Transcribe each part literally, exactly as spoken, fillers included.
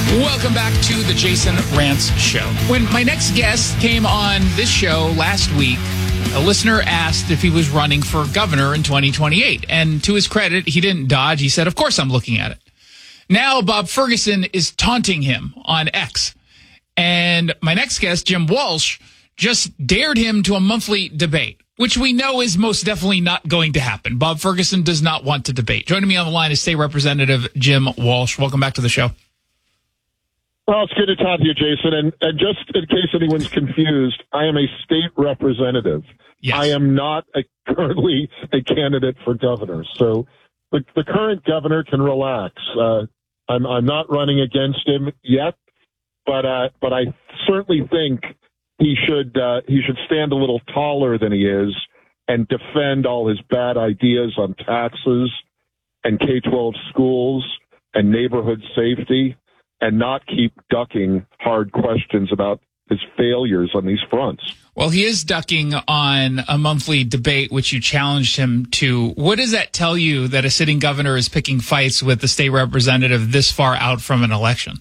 Welcome back to the Jason Rantz Show. When my next guest came on this show last week, a listener asked if he was running for governor in twenty twenty-eight. And to his credit, he didn't dodge. He said, of course I'm looking at it. Now Bob Ferguson is taunting him on X. And my next guest, Jim Walsh, just dared him to a monthly debate, which we know is most definitely not going to happen. Bob Ferguson does not want to debate. Joining me on the line is State Representative Jim Walsh. Welcome back to the show. Well, it's good to talk to you, Jason. And, and just in case anyone's confused, I am a state representative. Yes. I am not a, currently a candidate for governor. So the, the current governor can relax. Uh, I'm, I'm not running against him yet, but uh, but I certainly think he should uh, he should stand a little taller than he is and defend all his bad ideas on taxes and K twelve schools and neighborhood safety, and not keep ducking hard questions about his failures on these fronts. Well, he is ducking on a monthly debate, which you challenged him to. What does that tell you that a sitting governor is picking fights with the state representative this far out from an election?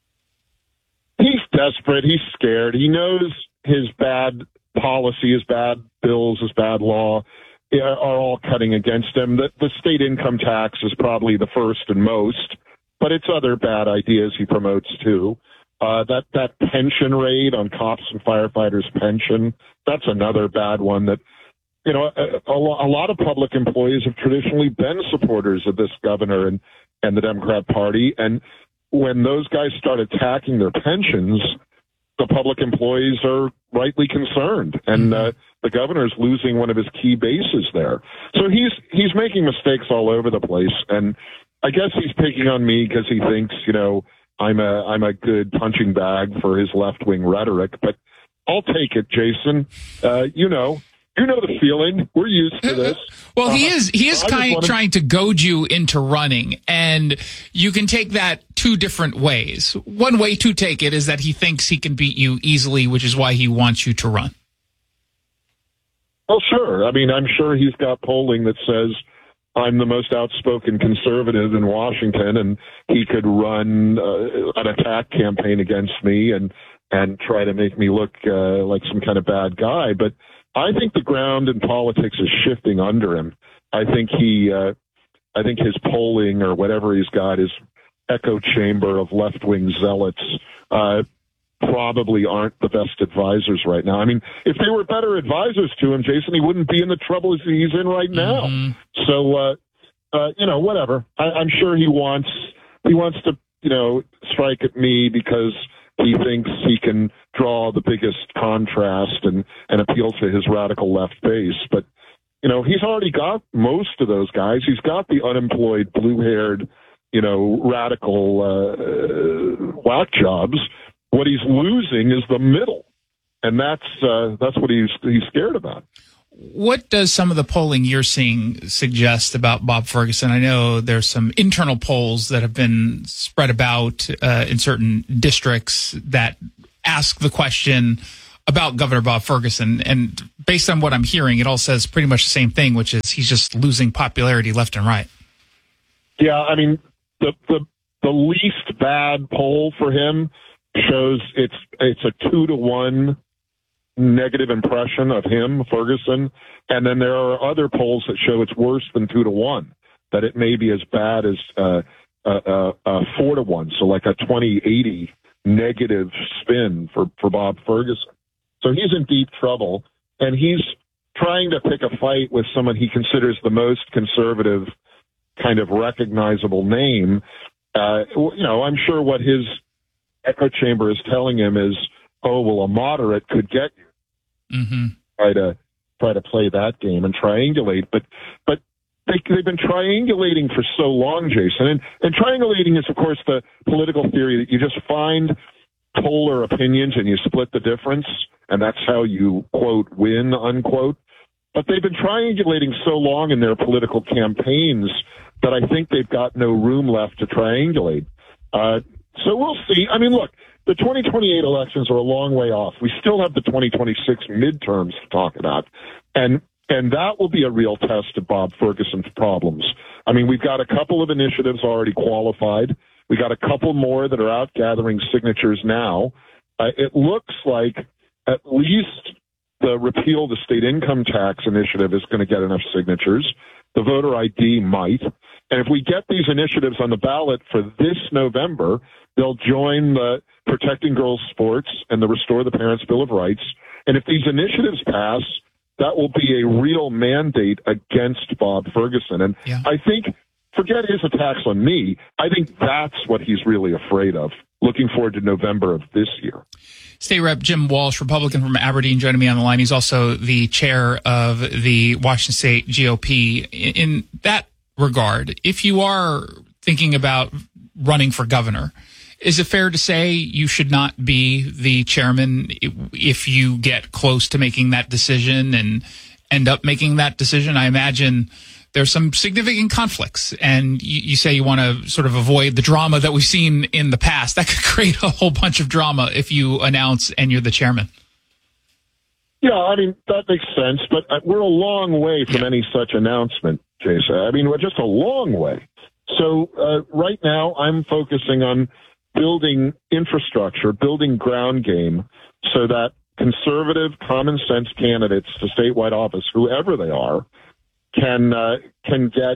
He's desperate. He's scared. He knows his bad policy, his bad bills, his bad law are all cutting against him. The, the state income tax is probably the first and most, but it's other bad ideas he promotes too. Uh, that, that pension rate on cops and firefighters' pension, that's another bad one that, you know, a, a, a lot of public employees have traditionally been supporters of this governor and, and the Democrat Party. And when those guys start attacking their pensions, the public employees are rightly concerned. And, uh, the governor's losing one of his key bases there. So he's, he's making mistakes all over the place. And I guess he's picking on me because he thinks, you know, I'm a I'm a good punching bag for his left wing rhetoric. But I'll take it, Jason. Uh, you know, you know the feeling. We're used to this. Well, he uh, is he is kind of trying to goad you into running, and you can take that two different ways. One way to take it is that he thinks he can beat you easily, which is why he wants you to run. Well, sure. I mean, I'm sure he's got polling that says I'm the most outspoken conservative in Washington, and he could run uh, an attack campaign against me and and try to make me look uh, like some kind of bad guy. But I think the ground in politics is shifting under him. I think he, uh, I think his polling or whatever he's got, his echo chamber of left wing zealots, uh, probably aren't the best advisors right now. I mean, if they were better advisors to him, Jason, he wouldn't be in the trouble he's in right now. Mm-hmm. So, uh, uh, you know, whatever. I, I'm sure he wants, he wants to, you know, strike at me because he thinks he can draw the biggest contrast and, and appeal to his radical left base. But, you know, he's already got most of those guys. He's got the unemployed, blue-haired, you know, radical uh, whack jobs. What he's losing is the middle, and that's uh, that's what he's he's scared about. What does some of the polling you're seeing suggest about Bob Ferguson? I know there's some internal polls that have been spread about uh, in certain districts that ask the question about Governor Bob Ferguson, and based on what I'm hearing, it all says pretty much the same thing, which is he's just losing popularity left and right. Yeah, I mean, the the, the least bad poll for him shows it's it's a two to one negative impression of him, Ferguson, and then there are other polls that show it's worse than two to one, that it may be as bad as uh, uh, uh, uh, four to one, so like a twenty eighty negative spin for, for Bob Ferguson. So he's in deep trouble, and he's trying to pick a fight with someone he considers the most conservative, kind of recognizable name. Uh, you know, I'm sure what his echo chamber is telling him is, oh, well, a moderate could get you. Mm-hmm. Try to try to play that game and triangulate, but but they, they've been triangulating for so long, Jason. And and triangulating is, of course, the political theory that you just find polar opinions and you split the difference, and that's how you quote win unquote. But they've been triangulating so long in their political campaigns that I think they've got no room left to triangulate. Uh, So we'll see. I mean, look, the twenty twenty-eight elections are a long way off. We still have the twenty twenty-six midterms to talk about. And and that will be a real test of Bob Ferguson's problems. I mean, we've got a couple of initiatives already qualified. We got a couple more that are out gathering signatures now. Uh, it looks like at least the repeal the state income tax initiative is going to get enough signatures. The voter I D might. And if we get these initiatives on the ballot for this November, they'll join the Protecting Girls Sports and the Restore the Parents' Bill of Rights. And if these initiatives pass, that will be a real mandate against Bob Ferguson. And yeah. I think, forget his attacks on me, I think that's what he's really afraid of. Looking forward to November of this year. State Rep Jim Walsh, Republican from Aberdeen, joining me on the line. He's also the chair of the Washington State G O P. In that regard, if you are thinking about running for governor, is it fair to say you should not be the chairman if you get close to making that decision and end up making that decision? I imagine there's some significant conflicts, and you, you say you want to sort of avoid the drama that we've seen in the past. That could create a whole bunch of drama if you announce and you're the chairman. Yeah, I mean, that makes sense, but we're a long way from yeah. any such announcement, Jason. I mean, we're just a long way. So uh, right now I'm focusing on building infrastructure, building ground game so that conservative, common sense candidates to statewide office, whoever they are, can uh, can get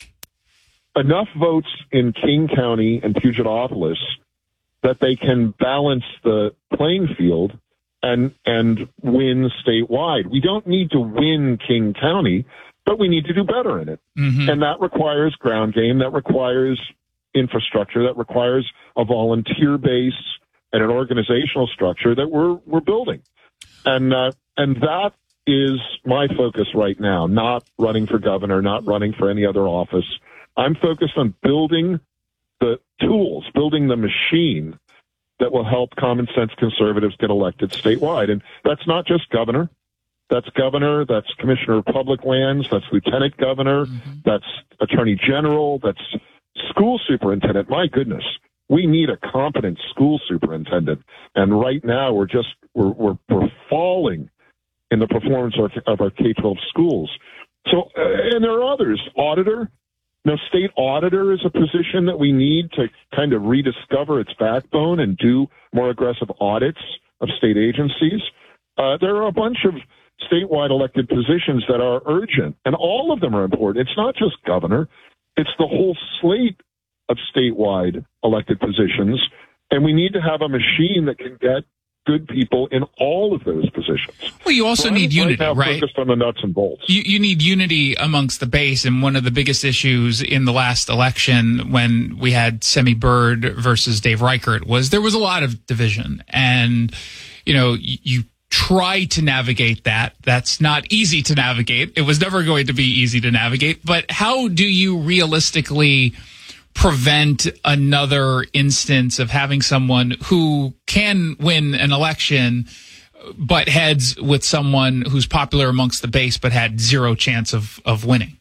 enough votes in King County and Puget Awpolis that they can balance the playing field and and win statewide. We don't need to win King County, but we need to do better in it. Mm-hmm. And that requires ground game, that requires infrastructure, that requires a volunteer base and an organizational structure that we're we're building. And uh, and that is my focus right now, not running for governor, not running for any other office. I'm focused on building the tools, building the machine that will help common sense conservatives get elected statewide. And that's not just governor. That's governor, that's commissioner of public lands, that's lieutenant governor, mm-hmm. that's attorney general, that's school superintendent. My goodness, we need a competent school superintendent. And right now we're just, we're, we're, we're falling in the performance of, of our K twelve schools. So, uh, and there are others. Auditor, now state auditor is a position that we need to kind of rediscover its backbone and do more aggressive audits of state agencies. Uh, there are a bunch of statewide elected positions that are urgent, and all of them are important. It's not just governor. It's the whole slate of statewide elected positions, and we need to have a machine that can get good people in all of those positions. Well, you also so need right unity, now right? Focused on the nuts and bolts. You, you need unity amongst the base, and one of the biggest issues in the last election when we had Semi Bird versus Dave Reichert was there was a lot of division, and you know you, you try to navigate that. That's not easy to navigate. It was never going to be easy to navigate. But how do you realistically prevent another instance of having someone who can win an election butt heads with someone who's popular amongst the base but had zero chance of, of winning?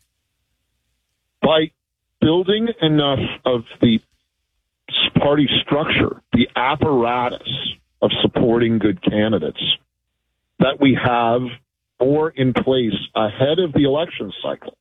By building enough of the party structure, the apparatus of supporting good candidates, that we have more in place ahead of the election cycle.